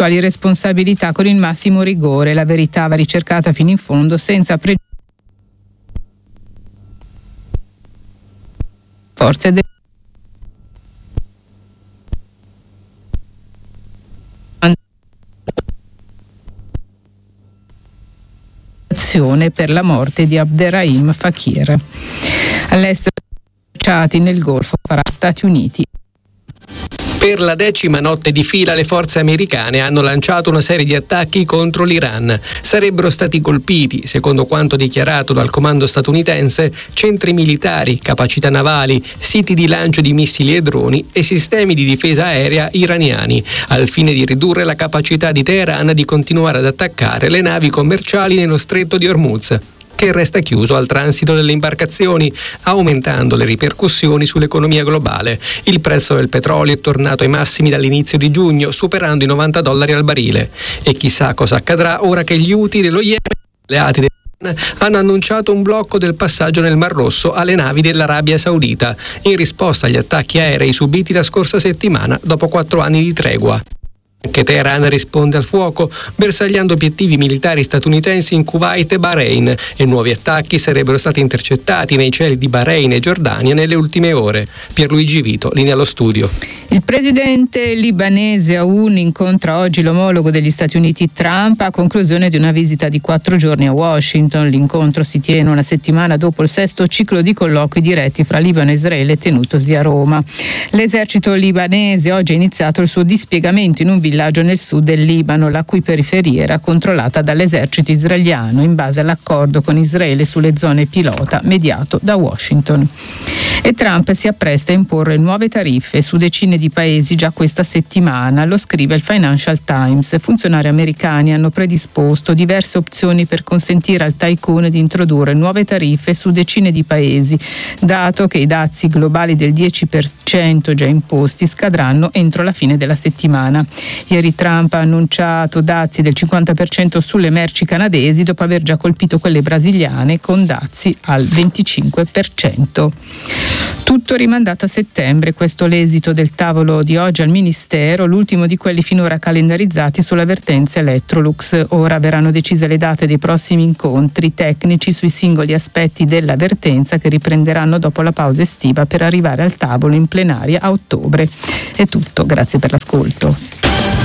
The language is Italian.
eventuali responsabilità con il massimo rigore. La verità va ricercata fino in fondo senza forze per la morte di Abderrahim Fakir. All'estero, nel Golfo farà Stati Uniti. Per la 10ª notte di fila le forze americane hanno lanciato una serie di attacchi contro l'Iran. Sarebbero stati colpiti, secondo quanto dichiarato dal comando statunitense, centri militari, capacità navali, siti di lancio di missili e droni e sistemi di difesa aerea iraniani, al fine di ridurre la capacità di Teheran di continuare ad attaccare le navi commerciali nello stretto di Hormuz, che resta chiuso al transito delle imbarcazioni, aumentando le ripercussioni sull'economia globale. Il prezzo del petrolio è tornato ai massimi dall'inizio di giugno, superando i $90 al barile. E chissà cosa accadrà ora che gli Houthi dello Yemen, alleati dell'Iran, hanno annunciato un blocco del passaggio nel Mar Rosso alle navi dell'Arabia Saudita, in risposta agli attacchi aerei subiti la scorsa settimana dopo 4 anni di tregua. Anche Teheran risponde al fuoco, bersagliando obiettivi militari statunitensi in Kuwait e Bahrain, e nuovi attacchi sarebbero stati intercettati nei cieli di Bahrain e Giordania nelle ultime ore. Pierluigi Vito, linea allo studio. Il presidente libanese Aoun incontra oggi l'omologo degli Stati Uniti Trump a conclusione di una visita di 4 giorni a Washington. L'incontro si tiene una settimana dopo il 6º ciclo di colloqui diretti fra Libano e Israele tenutosi a Roma. L'esercito libanese oggi ha iniziato il suo dispiegamento in un villaggio nel sud del Libano, la cui periferia era controllata dall'esercito israeliano in base all'accordo con Israele sulle zone pilota mediato da Washington. E Trump si appresta a imporre nuove tariffe su decine di paesi già questa settimana, lo scrive il Financial Times. Funzionari americani hanno predisposto diverse opzioni per consentire al tycoon di introdurre nuove tariffe su decine di paesi, dato che i dazi globali del 10% già imposti scadranno entro la fine della settimana. Ieri Trump ha annunciato dazi del 50% sulle merci canadesi dopo aver già colpito quelle brasiliane con dazi al 25%. Tutto rimandato a settembre, questo l'esito del tavolo di oggi al Ministero, l'ultimo di quelli finora calendarizzati sulla vertenza Electrolux. Ora verranno decise le date dei prossimi incontri tecnici sui singoli aspetti della vertenza che riprenderanno dopo la pausa estiva per arrivare al tavolo in plenaria a ottobre. È tutto, grazie per l'ascolto.